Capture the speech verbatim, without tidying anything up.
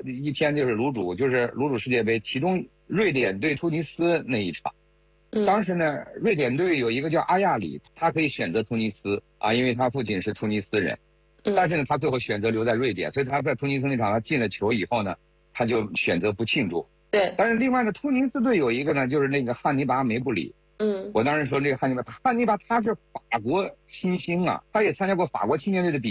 一天就是卤煮，就是卤煮世界杯，其中瑞典对突尼斯那一场。当时呢，瑞典队有一个叫阿亚里，他可以选择突尼斯啊，因为他父亲是突尼斯人，但是呢，他最后选择留在瑞典，所以他在突尼斯那场他进了球以后呢，他就选择不庆祝。 对。 但是另外呢，突尼斯队有一个呢，就是那个汉尼拔梅布里。 嗯， 我当时说这个汉尼拔，汉尼拔他是法国新星啊，他也参加过法国青年队的比赛。